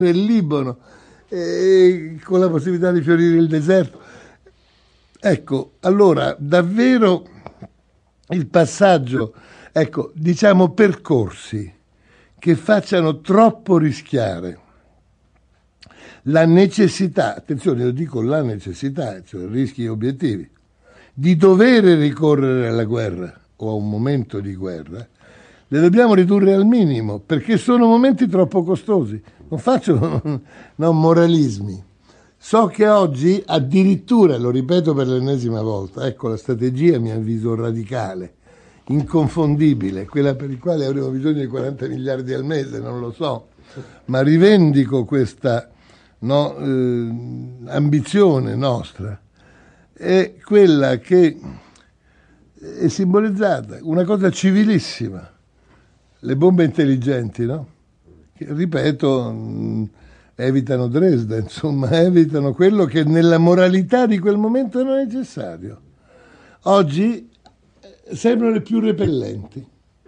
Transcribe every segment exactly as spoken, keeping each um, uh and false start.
nel Libano, e con la possibilità di fiorire il deserto. Ecco, allora davvero il passaggio, ecco, diciamo percorsi che facciano troppo rischiare la necessità, attenzione, io dico la necessità, cioè rischi e obiettivi, di dover ricorrere alla guerra o a un momento di guerra, le dobbiamo ridurre al minimo, perché sono momenti troppo costosi. Non faccio non moralismi. So che oggi addirittura, lo ripeto per l'ennesima volta, ecco la strategia a mio avviso radicale, inconfondibile, quella per la quale avremo bisogno di quaranta miliardi al mese, non lo so, ma rivendico questa no, eh, ambizione nostra, è quella che è simbolizzata, una cosa civilissima, le bombe intelligenti, no? Che, ripeto, mh, evitano Dresda, insomma, evitano quello che nella moralità di quel momento era necessario. Oggi sembrano le più repellenti.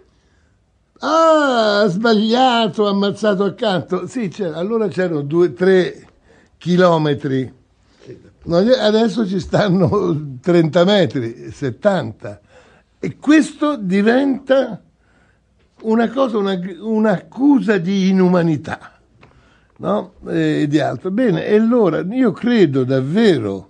Ah, ha sbagliato, ha ammazzato accanto. Sì, c'era, allora c'erano due, tre chilometri. No, adesso ci stanno trenta metri, settanta. E questo diventa una cosa, una, un'accusa di inumanità, no? E di altro. Bene, e allora io credo davvero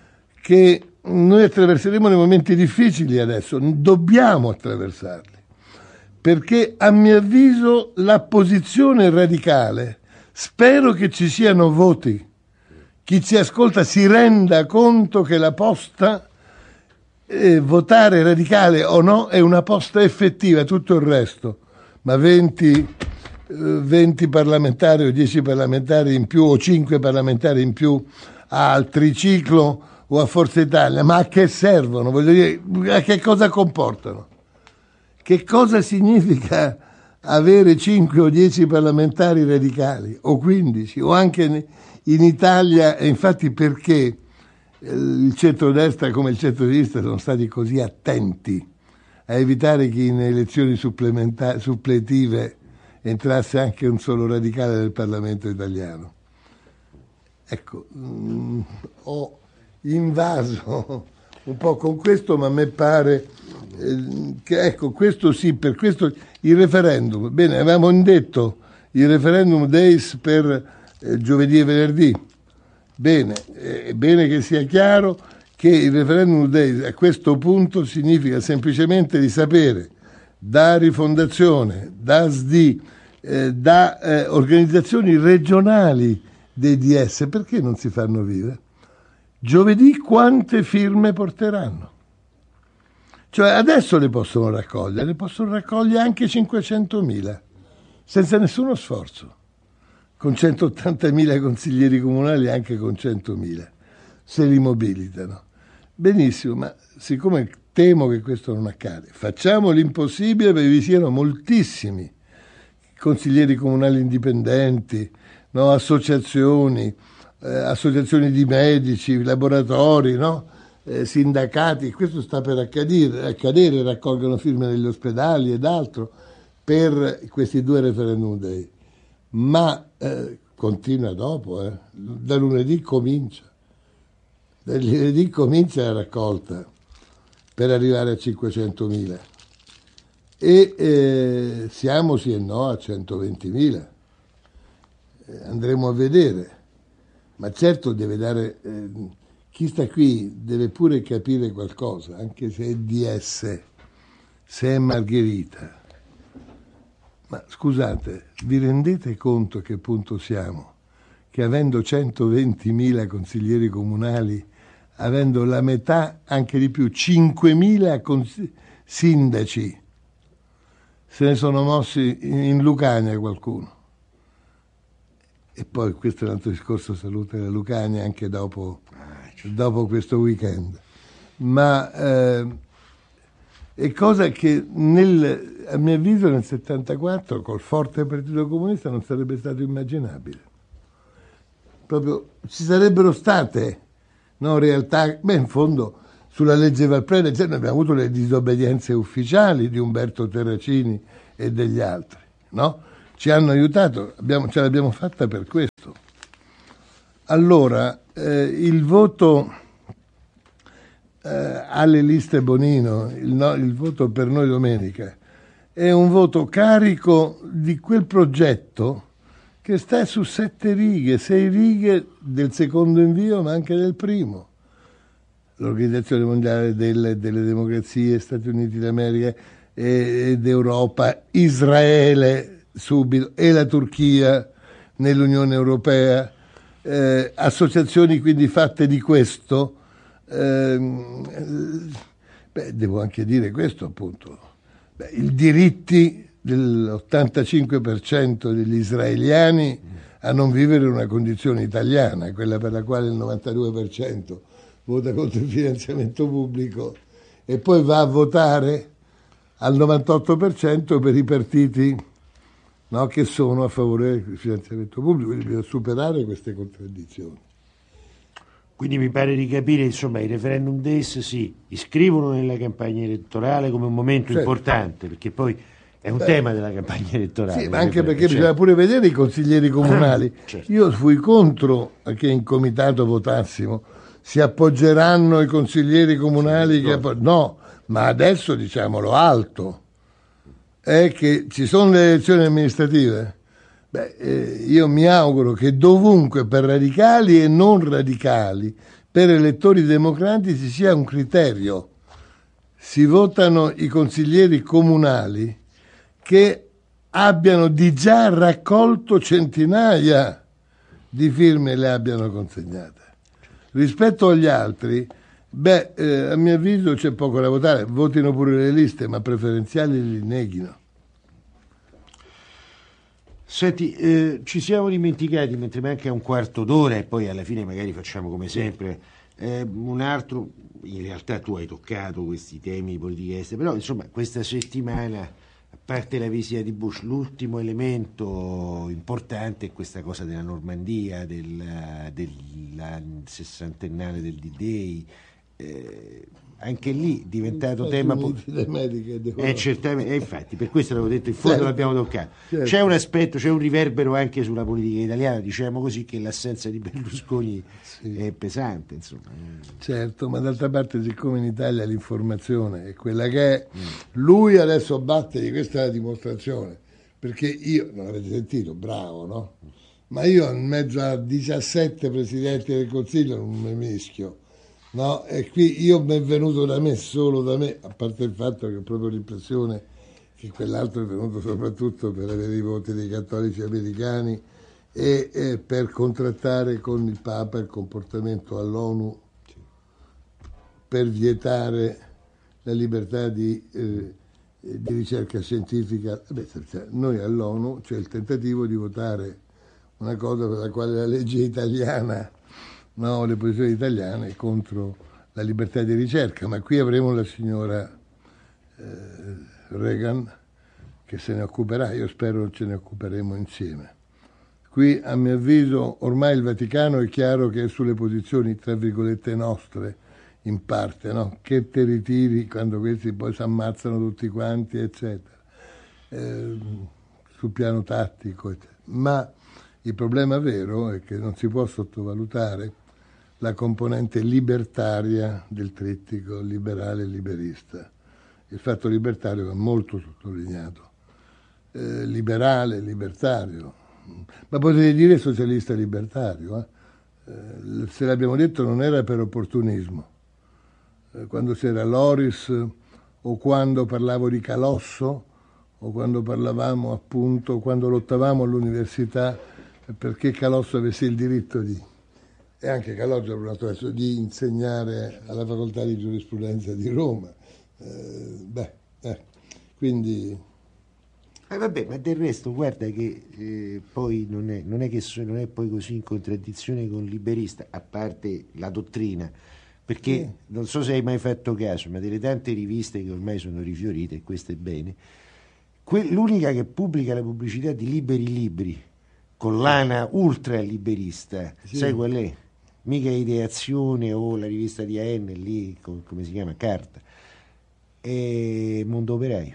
che noi attraverseremo dei momenti difficili adesso, dobbiamo attraversarli, perché a mio avviso la posizione radicale, spero che ci siano voti, chi ci ascolta si renda conto che la posta eh, votare radicale o no è una posta effettiva, tutto il resto, ma venti, venti parlamentari o dieci parlamentari in più o cinque parlamentari in più al triciclo o a Forza Italia, ma a che servono? Voglio dire, a che cosa comportano? Che cosa significa avere cinque o dieci parlamentari radicali, o quindici, o anche in Italia, e infatti perché il centrodestra come il centrodestra sono stati così attenti a evitare che in elezioni suppletive entrasse anche un solo radicale del Parlamento italiano. Ecco, mh, ho invaso un po' con questo, ma a me pare eh, che ecco, questo sì, per questo il referendum, bene, avevamo indetto il referendum days per eh, giovedì e venerdì, bene, è eh, bene che sia chiaro che il referendum days a questo punto significa semplicemente di sapere da Rifondazione, da S D I, eh, da eh, organizzazioni regionali dei D S, perché non si fanno vive? Giovedì quante firme porteranno? Cioè adesso le possono raccogliere, le possono raccogliere anche cinquecentomila, senza nessuno sforzo, con centottantamila consiglieri comunali, anche con centomila, se li mobilitano. Benissimo, ma siccome temo che questo non accade, facciamo l'impossibile perché vi siano moltissimi consiglieri comunali indipendenti, no? associazioni, eh, associazioni di medici, laboratori, no? eh, sindacati, questo sta per accadere, accadere, raccolgono firme negli ospedali ed altro per questi due referendum day. Ma eh, continua dopo, eh. da lunedì comincia, da lunedì comincia la raccolta per arrivare a cinquecentomila e eh, siamo sì e no a centoventimila. Andremo a vedere, ma certo deve dare, eh, chi sta qui deve pure capire qualcosa, anche se è D S, se è Margherita. Ma scusate, vi rendete conto a che punto siamo? Che avendo centoventimila consiglieri comunali, avendo la metà, anche di più, cinquemila cons- sindaci, se ne sono mossi in Lucania qualcuno. E poi questo è un altro discorso, salute la Lucania anche dopo, dopo questo weekend. Ma eh, è cosa che nel, a mio avviso nel settantaquattro col forte Partito Comunista non sarebbe stato immaginabile. Proprio ci sarebbero state no, realtà, beh in fondo sulla legge Valpreda cioè, noi abbiamo avuto le disobbedienze ufficiali di Umberto Terracini e degli altri, no? ci hanno aiutato, abbiamo, ce l'abbiamo fatta per questo. Allora, eh, il voto eh, alle liste Bonino, il, no, il voto per Noi Domenica, è un voto carico di quel progetto che sta su sette righe, sei righe del secondo invio, ma anche del primo. L'Organizzazione Mondiale delle, delle Democrazie, Stati Uniti d'America ed Europa, Israele subito e la Turchia nell'Unione Europea, eh, associazioni quindi fatte di questo. Eh, beh, devo anche dire questo appunto, beh, i diritti dell'ottantacinque per cento degli israeliani a non vivere una condizione italiana, quella per la quale il novantadue per cento vota contro il finanziamento pubblico e poi va a votare al novantotto per cento per i partiti, no, che sono a favore del finanziamento pubblico, quindi bisogna superare queste contraddizioni. Quindi mi pare di capire, insomma, i referendum des si iscrivono nella campagna elettorale come un momento, certo, importante, perché poi è un Beh, tema della campagna elettorale. Sì, ma anche perché certo, bisogna pure vedere i consiglieri comunali. Certo. Io fui contro che in comitato votassimo. Si appoggeranno i consiglieri comunali sì, che appo- no, ma adesso diciamolo alto, è che ci sono le elezioni amministrative. Beh, eh, io mi auguro che dovunque per radicali e non radicali, per elettori democratici sia un criterio. Si votano i consiglieri comunali che abbiano di già raccolto centinaia di firme e le abbiano consegnate. Rispetto agli altri, beh, eh, a mio avviso c'è poco da votare, votino pure le liste, ma preferenziali li neghino. Senti, eh, ci siamo dimenticati, mentre manca un quarto d'ora e poi alla fine magari facciamo come sempre, eh, un altro, in realtà tu hai toccato questi temi di politica estera, però insomma questa settimana, a parte la visita di Bush, l'ultimo elemento importante è questa cosa della Normandia, del, della sessantennale del D-Day, eh, anche lì è diventato tema po- eh, certamente, eh, infatti per questo l'avevo detto, in fondo certo, l'abbiamo toccato, certo. C'è un aspetto, c'è un riverbero anche sulla politica italiana, diciamo così, che l'assenza di Berlusconi sì, è pesante, insomma. Certo, ma d'altra parte siccome in Italia l'informazione è quella che è, mm. lui adesso batte, questa è la dimostrazione, perché io, non avete sentito, bravo, no? Ma io in mezzo a diciassette presidenti del Consiglio non mi mischio. No, e qui io mi è venuto da me, solo da me, a parte il fatto che ho proprio l'impressione che quell'altro è venuto soprattutto per avere i voti dei cattolici americani e, e per contrattare con il Papa il comportamento all'ONU per vietare la libertà di, eh, di ricerca scientifica. Beh, noi all'ONU c'è il tentativo di votare una cosa per la quale la legge italiana, no, le posizioni italiane contro la libertà di ricerca, ma qui avremo la signora eh, Reagan che se ne occuperà, io spero ce ne occuperemo insieme. Qui a mio avviso ormai il Vaticano è chiaro che è sulle posizioni tra virgolette nostre in parte, no? Che te ritiri quando questi poi si ammazzano tutti quanti eccetera, eh, sul piano tattico eccetera. Ma il problema vero è che non si può sottovalutare la componente libertaria del trittico liberale e liberista. Il fatto libertario va molto sottolineato. Eh, liberale, libertario, ma potete dire socialista libertario. Eh? Eh, se l'abbiamo detto non era per opportunismo. Eh, quando c'era Loris o quando parlavo di Calosso o quando parlavamo appunto, quando lottavamo all'università perché Calosso avesse il diritto di, e anche Calogero di insegnare alla facoltà di giurisprudenza di Roma. Eh, beh, eh, quindi... Eh vabbè, ma del resto guarda che eh, poi non è, non, è che so, non è poi così in contraddizione con il liberista, a parte la dottrina, perché eh. non so se hai mai fatto caso, ma delle tante riviste che ormai sono rifiorite, e questo è bene, que- l'unica che pubblica la pubblicità di liberi libri, collana ultra liberista, sì, sai qual è? Mica Ideazione o la rivista di A N lì, come si chiama, Carta, è Mondo Operaio.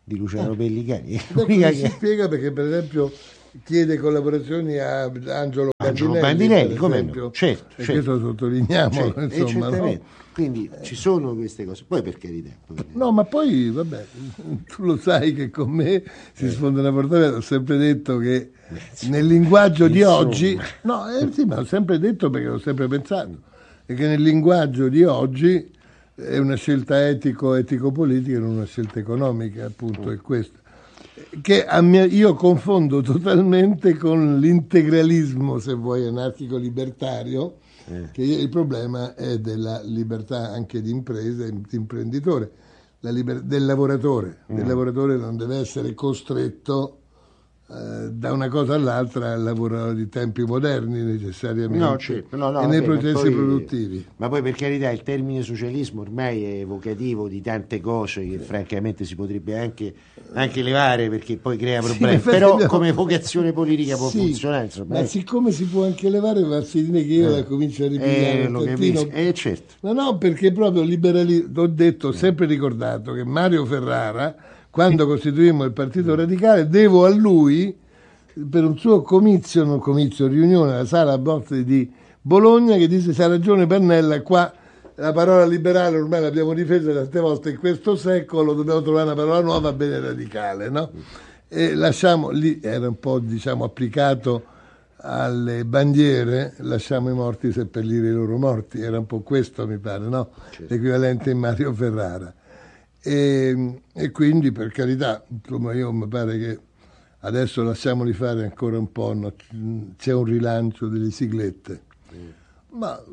di Luciano eh. Pellicani. Ecco, che... si spiega perché, per esempio, chiede collaborazioni a Angelo, Angelo Bandinelli, Bandinelli come no? Certo, e certo. questo sottolineiamolo, certo, insomma, no? Quindi ci sono queste cose, poi per carità. Poi... No, ma poi, vabbè, tu lo sai che con me si eh. sfonda una porta, ho sempre detto che eh, nel linguaggio di insomma. oggi, no, eh, sì, ma ho sempre detto perché l'ho sempre pensato, è che nel linguaggio di oggi è una scelta etico, etico-politica, non una scelta economica, appunto, mm. è questo. Che a mia, io confondo totalmente con l'integralismo, se vuoi, anarchico-libertario, eh. che il problema è della libertà anche di impresa, di imprenditore, la liber- del lavoratore. Mm. Il lavoratore non deve essere costretto eh, da una cosa all'altra al lavoro di tempi moderni necessariamente, no, certo. no, no, e nei vabbè, processi poi, produttivi. Ma poi, per carità, il termine socialismo ormai è evocativo di tante cose che francamente si potrebbe anche, anche levare, perché poi crea problemi, sì, però abbiamo... come vocazione politica può sì, funzionare, insomma, ma eh. siccome si può anche levare, va a finire che io eh. la comincio a ripigliare eh, lo capisco. Eh, certo. No, no, perché proprio liberalismo, ho detto, ho sempre ricordato che Mario Ferrara, quando costituimmo il Partito Radicale, devo a lui, per un suo comizio, non comizio, riunione alla Sala Bozzi di Bologna, che disse: c'ha ragione Pannella, qua la parola liberale ormai l'abbiamo difesa tante volte in questo secolo, dobbiamo trovare una parola nuova, bene radicale, no? E lasciamo, lì era un po', diciamo, applicato alle bandiere, lasciamo i morti seppellire i loro morti, era un po' questo, mi pare, no? Certo. L'equivalente in Mario Ferrara. E, e quindi, per carità, insomma, io mi pare che adesso lasciamoli fare ancora un po', no? C'è un rilancio delle siglette, mm. ma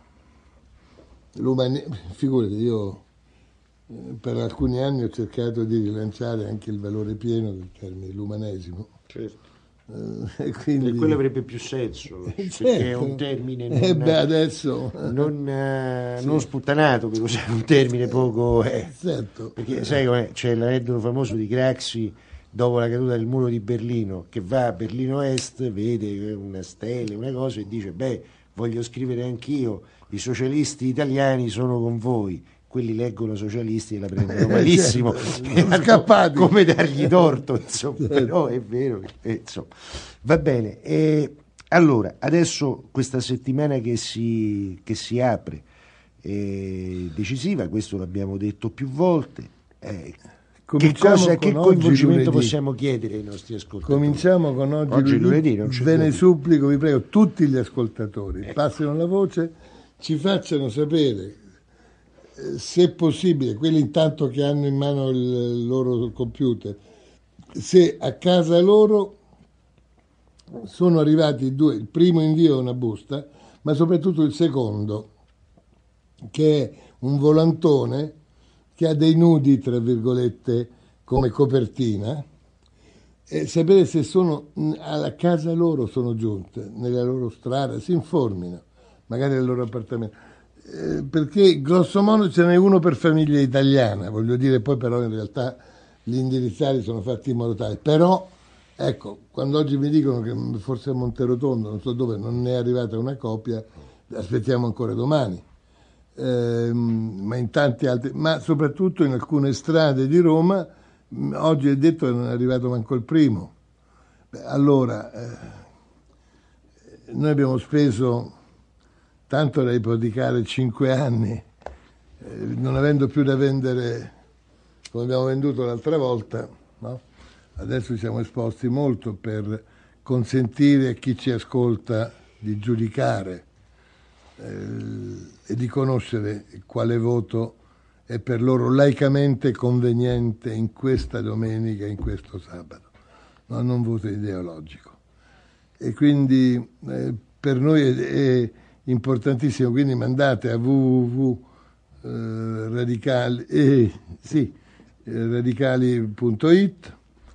l'umani... figurati, io per alcuni anni ho cercato di rilanciare anche il valore pieno del termine, l'umanesimo. Certo. E quindi... E quello avrebbe più senso, perché certo. è un termine non, eh beh, adesso... non, eh, sì. non sputtanato, per usare un termine poco... Eh. Certo. Perché sai com'è? C'è l'aneddoto famoso di Craxi dopo la caduta del muro di Berlino, che va a Berlino Est, vede una stella, una cosa, e dice: beh, voglio scrivere anch'io, i socialisti italiani sono con voi. Quelli leggono socialisti e la prendono malissimo, certo, scappati. Come dargli torto, insomma. Certo. Però è vero, eh, insomma. Va bene, e allora adesso questa settimana che si, che si apre è decisiva, questo l'abbiamo detto più volte. Eh, che cosa, che coinvolgimento possiamo chiedere ai nostri ascoltatori? Cominciamo con oggi, oggi lunedì, non c'è ve ne supplico, vi prego, tutti gli ascoltatori, ecco. Passino la voce, ci facciano sapere, se è possibile, quelli intanto che hanno in mano il loro computer, se a casa loro sono arrivati due, il primo invio è una busta, ma soprattutto il secondo, che è un volantone che ha dei nudi, tra virgolette, come copertina, e sapere se sono a casa loro, sono giunte, nella loro strada, si informino, magari nel loro appartamento. Eh, perché grosso modo ce n'è uno per famiglia italiana, voglio dire, poi però in realtà gli indirizzati sono fatti in modo tale, però ecco, quando oggi mi dicono che forse a Monterotondo, non so dove, non è arrivata una copia, aspettiamo ancora domani, eh, ma in tanti altri, ma soprattutto in alcune strade di Roma, oggi è detto che non è arrivato manco il primo. Beh, allora, eh, noi abbiamo speso tanto da ipotecare cinque anni, eh, non avendo più da vendere come abbiamo venduto l'altra volta, no? Adesso siamo esposti molto per consentire a chi ci ascolta di giudicare eh, e di conoscere quale voto è per loro laicamente conveniente in questa domenica, in questo sabato, ma non voto ideologico. E quindi eh, per noi è, è importantissimo, quindi mandate a www eh, radicali eh, sì, eh, radicali punto it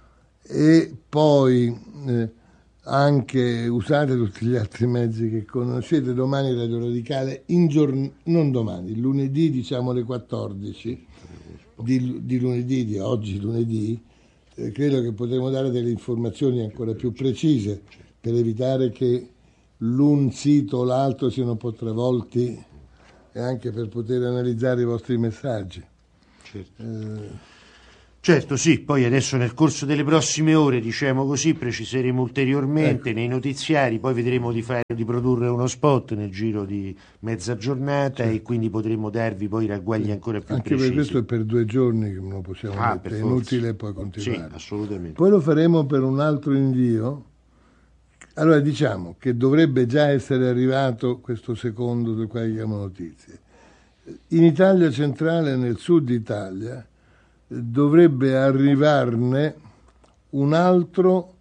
e poi eh, anche usate tutti gli altri mezzi che conoscete. Domani Radio Radicale, in giorn- non domani, lunedì, diciamo alle quattordici di, di lunedì, di oggi lunedì, eh, credo che potremo dare delle informazioni ancora più precise per evitare che l'un sito o l'altro siano un po' travolti, e anche per poter analizzare i vostri messaggi. Certo. Eh, Certo, sì, poi adesso nel corso delle prossime ore, diciamo così, preciseremo ulteriormente ecco. nei notiziari, poi vedremo di, fare, di produrre uno spot nel giro di mezza giornata sì. e quindi potremo darvi poi ragguagli sì. ancora più Anche precisi. Anche per questo è per due giorni che non lo possiamo ah, mettere, è inutile poi continuare. Sì, assolutamente. Poi lo faremo per un altro invio. Allora diciamo che dovrebbe già essere arrivato questo secondo del quale diamo notizie. In Italia centrale e nel sud Italia dovrebbe arrivarne un altro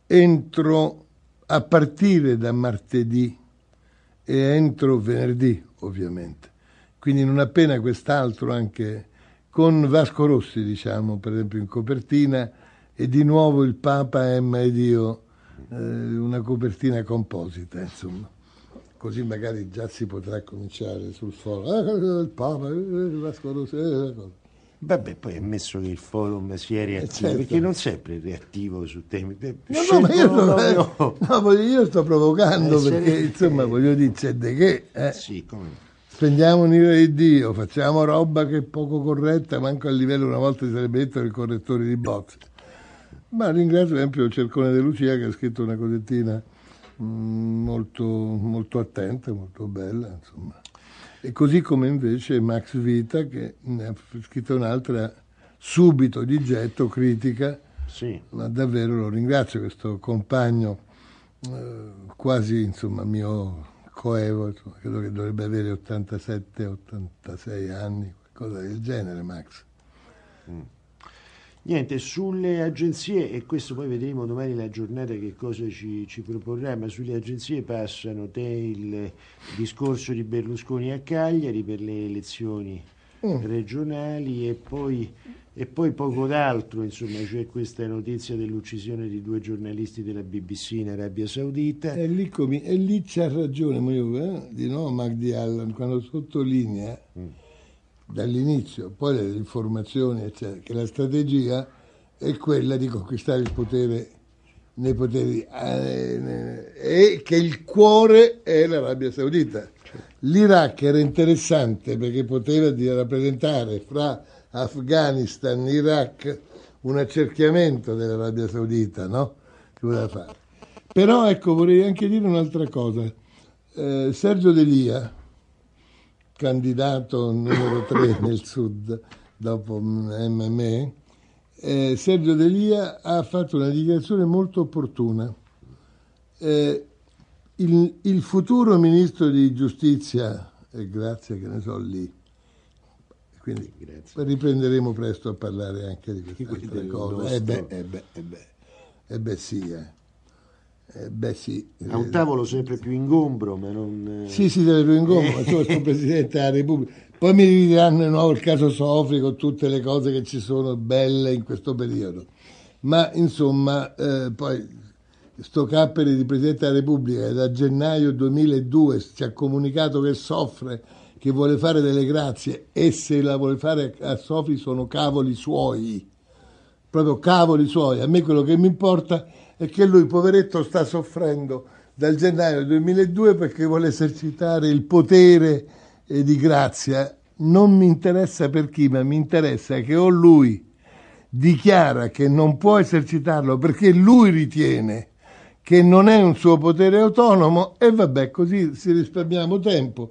entro a partire da martedì e entro venerdì ovviamente, quindi non appena quest'altro anche con Vasco Rossi diciamo per esempio in copertina e di nuovo il Papa Emma ed io eh, una copertina composita insomma, così magari già si potrà cominciare sul foro eh, il Papa eh, Vasco Rossi eh, vabbè, poi ammesso che il forum sia reattivo, eh certo. perché non sempre è reattivo su temi. No, no, ma io, sto, no, io sto provocando eh, perché, insomma, voglio dire, c'è de che. Eh. Sì, come? Spendiamo un'ira di Dio, facciamo roba che è poco corretta, manco a livello, una volta si sarebbe detto, del correttore di bozze. Ma ringrazio, per esempio, Cercone De Lucia che ha scritto una cosettina mh, molto, molto attenta, molto bella, insomma. E così come invece Max Vita che ne ha scritto un'altra subito di getto critica sì. ma davvero lo ringrazio questo compagno eh, quasi insomma mio coevo insomma, credo che dovrebbe avere ottantasette ottantasei anni qualcosa del genere Max mm. Niente, sulle agenzie, e questo poi vedremo domani la giornata che cosa ci, ci proporrà, ma sulle agenzie passano te il discorso di Berlusconi a Cagliari per le elezioni mm. regionali e poi, e poi poco d'altro, insomma c'è questa notizia dell'uccisione di due giornalisti della B B C in Arabia Saudita. E lì, com- e lì c'ha ragione, eh? di nuovo Magdi Allen, quando sottolinea mm. dall'inizio, poi le informazioni, eccetera, che la strategia è quella di conquistare il potere nei poteri eh, e che il cuore è l'Arabia Saudita. L'Iraq era interessante perché poteva rappresentare fra Afghanistan e Iraq un accerchiamento dell'Arabia Saudita, no? Che voleva fare. Però ecco, vorrei anche dire un'altra cosa. Eh, Sergio D'Elia, candidato numero tre nel sud dopo M M E, eh, Sergio D'Elia ha fatto una dichiarazione molto opportuna. Eh, il, il futuro ministro di giustizia, e grazie che ne so lì, quindi grazie. Riprenderemo presto a parlare anche di queste cose. Eh beh, eh beh, eh beh, eh beh sì, eh. Eh, beh sì. Ha un tavolo sempre più ingombro, ma non... Sì, sì, sempre più ingombro, ma sono il Presidente della Repubblica. Poi mi diranno di nuovo il caso Sofri con tutte le cose che ci sono belle in questo periodo. Ma insomma, eh, poi sto Capperi di Presidente della Repubblica da gennaio duemiladue ci ha comunicato che soffre, che vuole fare delle grazie e se la vuole fare a Sofri sono cavoli suoi, proprio cavoli suoi. A me quello che mi importa è che lui, poveretto, sta soffrendo dal gennaio duemiladue perché vuole esercitare il potere eh, di grazia. Non mi interessa per chi, ma mi interessa che o lui dichiara che non può esercitarlo perché lui ritiene che non è un suo potere autonomo e vabbè, così si risparmiamo tempo.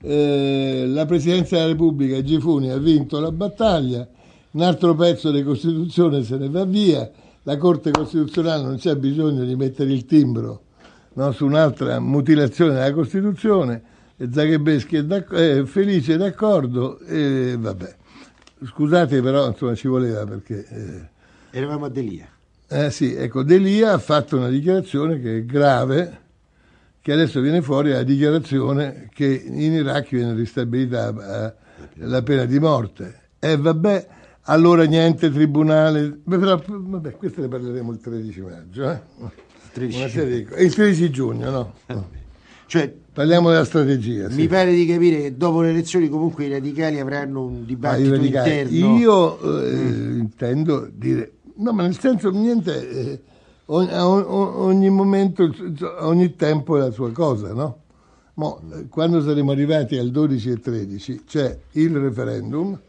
Eh, la Presidenza della Repubblica, Gifuni, ha vinto la battaglia, un altro pezzo di Costituzione se ne va via. La Corte Costituzionale non c'è bisogno di mettere il timbro, no, su un'altra mutilazione della Costituzione, e Zagrebeschi è, è felice e d'accordo, e vabbè. Scusate però, insomma, ci voleva perché... Eh, Eravamo a D'Elia. Eh sì, ecco, D'Elia ha fatto una dichiarazione che è grave, che adesso viene fuori la dichiarazione che in Iraq viene ristabilita la, la pena di morte. E vabbè... Allora niente tribunale, però, vabbè, questo ne parleremo il tredici maggio, eh? tredici. Il tredici giugno, no? no. Cioè, parliamo della strategia. Mi sì. pare di capire che dopo le elezioni comunque i radicali avranno un dibattito ah, interno. Io eh, mm. intendo dire, no, ma nel senso niente, eh, ogni, ogni momento, ogni tempo è la sua cosa, no? Mo, mm. Quando saremo arrivati al dodici e tredici c'è il referendum.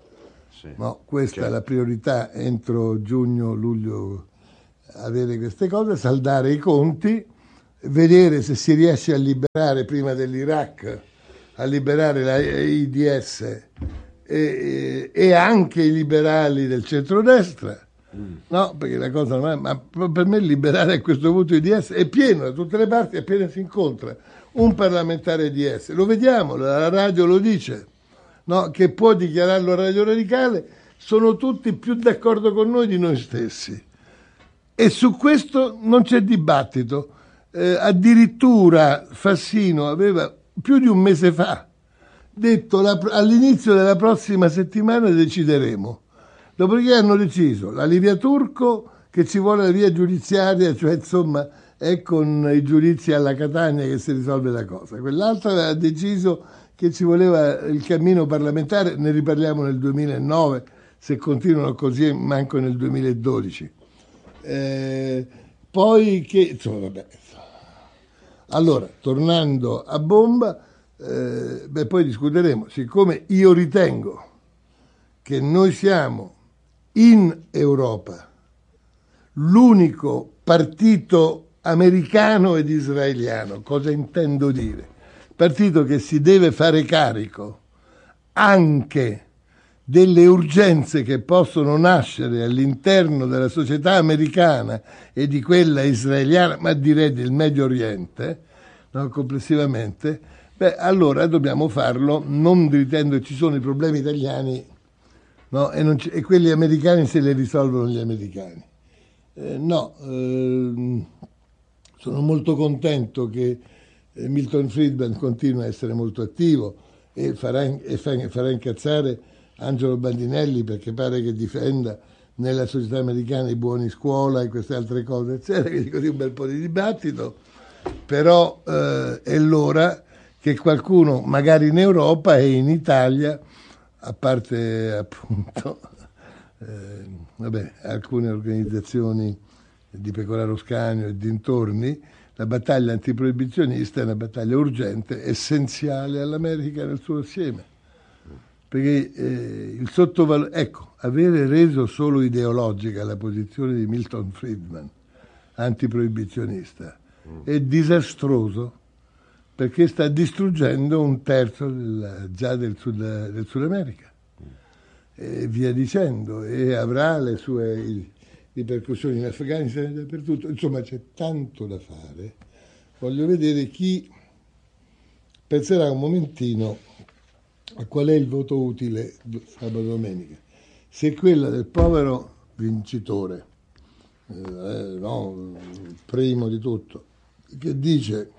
sì. No, questa Certo. è la priorità entro giugno, luglio, avere queste cose, saldare i conti, vedere se si riesce a liberare prima dell'Iraq, a liberare la I D S e, e, e anche i liberali del centrodestra. Mm. No, perché la cosa non è, ma per me liberare a questo punto I D S è pieno da tutte le parti, appena si incontra un parlamentare I D S, lo vediamo, la radio lo dice, no, che può dichiararlo Radio Radicale, sono tutti più d'accordo con noi di noi stessi. E su questo non c'è dibattito. Eh, addirittura Fassino aveva più di un mese fa detto la, all'inizio della prossima settimana decideremo. Dopodiché hanno deciso la Livia Turco, che ci vuole la via giudiziaria, cioè insomma è con i giudizi alla Catania che si risolve la cosa. Quell'altra ha deciso che ci voleva il cammino parlamentare, ne riparliamo nel duemilanove, se continuano così manco nel duemiladodici. Eh, poi che insomma vabbè. Allora, tornando a bomba, eh, beh, poi discuteremo. Siccome io ritengo che noi siamo in Europa l'unico partito americano ed israeliano, cosa intendo dire? Partito che si deve fare carico anche delle urgenze che possono nascere all'interno della società americana e di quella israeliana, ma direi del Medio Oriente, no, complessivamente, beh, allora dobbiamo farlo non ritenendo che ci sono i problemi italiani, no, e, non c- e quelli americani se li risolvono gli americani. Eh, no, eh, sono molto contento che eh, Milton Friedman continua a essere molto attivo e farà, e fa, farà incazzare Angelo Bandinelli perché pare che difenda nella società americana i buoni scuola e queste altre cose, eccetera, quindi così un bel po' di dibattito, però eh, è l'ora che qualcuno, magari in Europa e in Italia, a parte appunto eh, vabbè, alcune organizzazioni di Pecoraro Scanio e dintorni, la battaglia antiproibizionista è una battaglia urgente, essenziale all'America nel suo assieme. Perché eh, il sottovalore, ecco, avere reso solo ideologica la posizione di Milton Friedman, antiproibizionista, mm. è disastroso perché sta distruggendo un terzo del, già del Sud, del Sud America mm. e via dicendo, e avrà le sue ripercussioni in Afghanistan e dappertutto. Insomma, c'è tanto da fare. Voglio vedere chi penserà un momentino a qual è il voto utile sabato domenica. Se quella del povero vincitore, eh, no, primo di tutto, che dice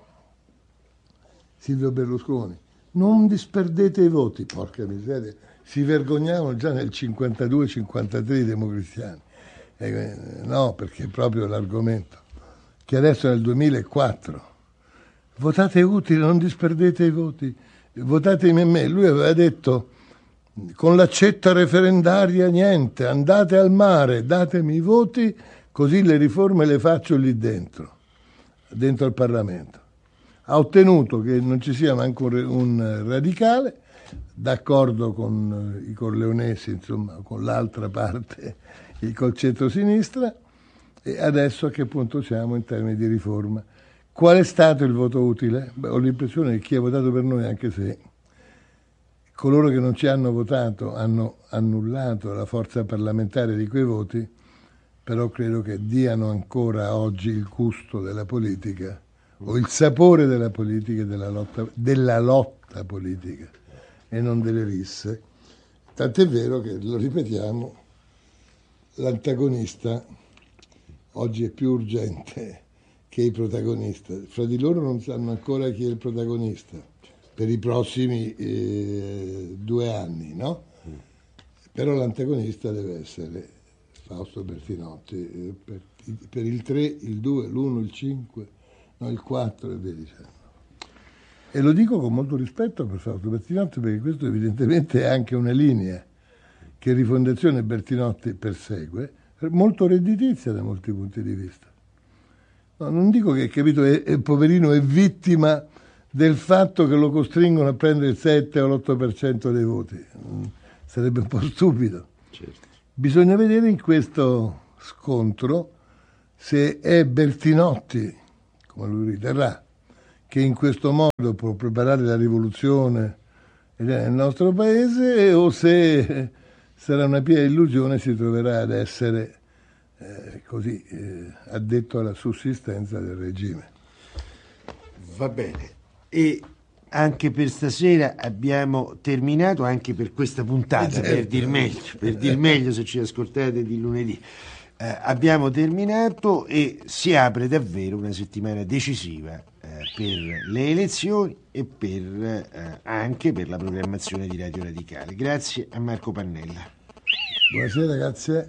Silvio Berlusconi, non disperdete i voti, porca miseria, si vergognavano già nel cinquantadue cinquantatré i democristiani, eh, no, perché è proprio l'argomento, che adesso è nel duemilaquattro, votate utile, non disperdete i voti, votatemi a me. Lui aveva detto con l'accetta referendaria niente, andate al mare, datemi i voti, così le riforme le faccio lì dentro, dentro al Parlamento. Ha ottenuto che non ci sia manco un radicale, d'accordo con i corleonesi, insomma, con l'altra parte, col centro-sinistra, e adesso a che punto siamo in termini di riforma. Qual è stato il voto utile? Beh, ho l'impressione che chi ha votato per noi, anche se coloro che non ci hanno votato hanno annullato la forza parlamentare di quei voti, però credo che diano ancora oggi il gusto della politica o il sapore della politica e della lotta, della lotta politica e non delle risse. Tant'è vero che, lo ripetiamo, l'antagonista oggi è più urgente che i protagonisti. Fra di loro non sanno ancora chi è il protagonista per i prossimi eh, due anni, no? Mm. Però l'antagonista deve essere Fausto Bertinotti eh, per, per il tre, il due, l'uno, il cinque, no, il quattro e via dicendo. E lo dico con molto rispetto per Fausto Bertinotti, perché questo evidentemente è anche una linea che Rifondazione Bertinotti persegue, molto redditizia da molti punti di vista. No, non dico che, capito, è, è, poverino è vittima del fatto che lo costringono a prendere il sette o l'otto per cento dei voti. sarebbe un po' stupido. Certo. Bisogna vedere in questo scontro se è Bertinotti, come lui riterrà, che in questo modo può preparare la rivoluzione nel nostro paese, o se sarà una pia illusione e si troverà ad essere eh, così eh, addetto alla sussistenza del regime. Va bene, e anche per stasera abbiamo terminato, anche per questa puntata, certo. per dir meglio, per dir meglio se ci ascoltate di lunedì. Eh, abbiamo terminato e si apre davvero una settimana decisiva eh, per le elezioni e per, eh, anche per la programmazione di Radio Radicale. Grazie a Marco Pannella. Buonasera, grazie.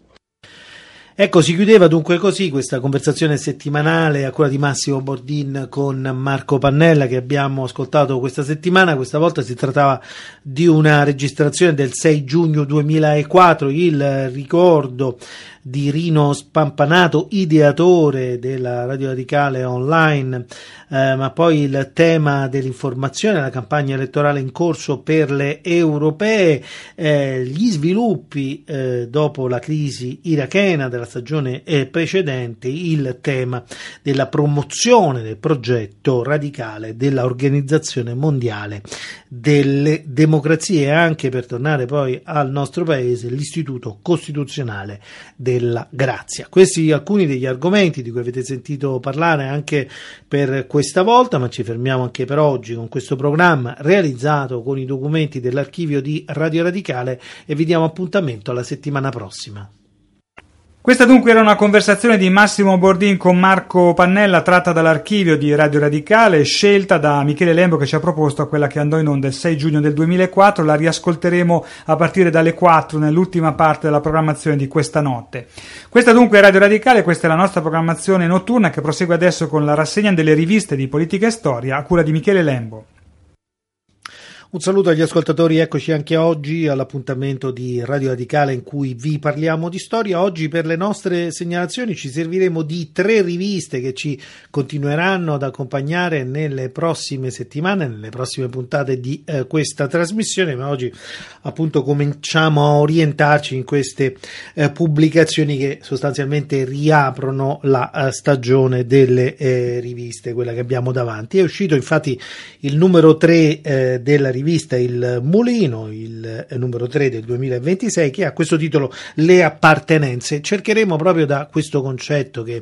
Ecco, si chiudeva dunque così questa conversazione settimanale a cura di Massimo Bordin con Marco Pannella, che abbiamo ascoltato questa settimana. Questa volta si trattava di una registrazione del sei giugno duemilaquattro, il ricordo di Rino Spampanato, ideatore della Radio Radicale online, eh, ma poi il tema dell'informazione, la campagna elettorale in corso per le europee, eh, gli sviluppi eh, dopo la crisi irachena della stagione eh, precedente, il tema della promozione del progetto radicale della Organizzazione Mondiale delle Democrazie, e anche, per tornare poi al nostro paese, l'Istituto Costituzionale della Grazia. Questi alcuni degli argomenti di cui avete sentito parlare anche per questa volta, ma ci fermiamo anche per oggi con questo programma realizzato con i documenti dell'archivio di Radio Radicale, e vi diamo appuntamento alla settimana prossima. Questa dunque era una conversazione di Massimo Bordin con Marco Pannella, tratta dall'archivio di Radio Radicale, scelta da Michele Lembo, che ci ha proposto quella che andò in onda il sei giugno del duemilaquattro. La riascolteremo a partire dalle quattro nell'ultima parte della programmazione di questa notte. Questa dunque è Radio Radicale, questa è la nostra programmazione notturna, che prosegue adesso con la rassegna delle riviste di politica e storia a cura di Michele Lembo. Un saluto agli ascoltatori, eccoci anche oggi all'appuntamento di Radio Radicale in cui vi parliamo di storia. Oggi per le nostre segnalazioni ci serviremo di tre riviste che ci continueranno ad accompagnare nelle prossime settimane, nelle prossime puntate di eh, questa trasmissione, ma oggi appunto cominciamo a orientarci in queste eh, pubblicazioni che sostanzialmente riaprono la eh, stagione delle eh, riviste, quella che abbiamo davanti. È uscito infatti il numero tre eh, della rivista Il Mulino, il numero tre del duemilaventisei, che ha questo titolo Le appartenenze. Cercheremo proprio da questo concetto che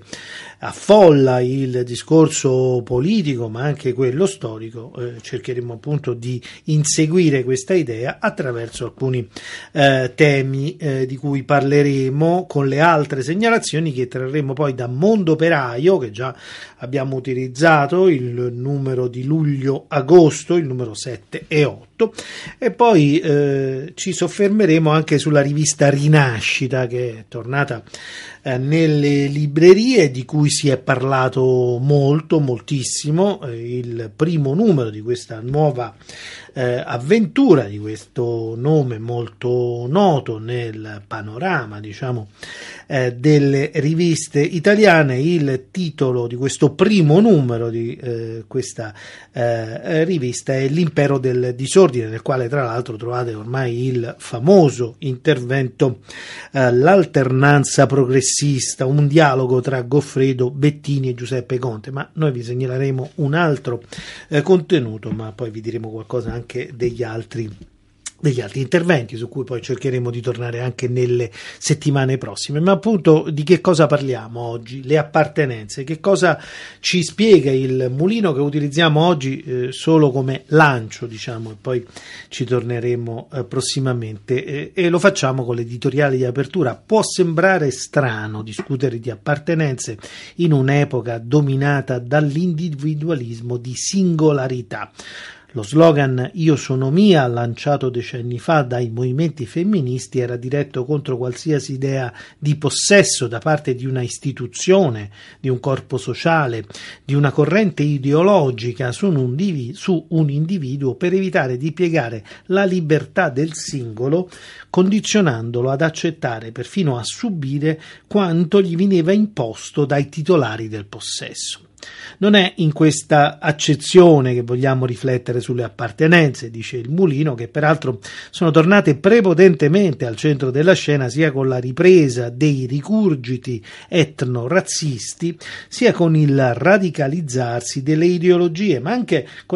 affolla il discorso politico ma anche quello storico, eh, cercheremo appunto di inseguire questa idea attraverso alcuni eh, temi eh, di cui parleremo, con le altre segnalazioni che trarremo poi da Mondo Operaio, che già abbiamo utilizzato, il numero di luglio-agosto, il numero sette e otto, e poi eh, ci soffermeremo anche sulla rivista Rinascita, che è tornata eh, nelle librerie, di cui si è parlato molto, moltissimo. Eh, il primo numero di questa nuova eh, avventura, di questo nome molto noto nel panorama, diciamo, eh, delle riviste italiane. Il titolo di questo primo numero di eh, questa eh, rivista è L'impero del disordine, nel quale tra l'altro trovate ormai il famoso intervento eh, L'alternanza progressista, un dialogo tra Goffredo, Bettini e Giuseppe Conte. Ma noi vi segnaleremo un altro eh, contenuto, ma poi vi diremo qualcosa anche degli altri degli altri interventi, su cui poi cercheremo di tornare anche nelle settimane prossime. Ma appunto di che cosa parliamo oggi? Le appartenenze. Che cosa ci spiega il Mulino, che utilizziamo oggi eh, solo come lancio, diciamo, e poi ci torneremo eh, prossimamente, eh, e lo facciamo con l'editoriale di apertura. Può sembrare strano discutere di appartenenze in un'epoca dominata dall'individualismo di singolarità. Lo slogan "Io sono mia", lanciato decenni fa dai movimenti femministi, era diretto contro qualsiasi idea di possesso da parte di una istituzione, di un corpo sociale, di una corrente ideologica su un, individuo, su un individuo, per evitare di piegare la libertà del singolo, condizionandolo ad accettare, perfino a subire, quanto gli veniva imposto dai titolari del possesso. Non è in questa accezione che vogliamo riflettere sulle appartenenze, dice il Mulino, che peraltro sono tornate prepotentemente al centro della scena sia con la ripresa dei rigurgiti etno-razzisti, sia con il radicalizzarsi delle ideologie, ma anche con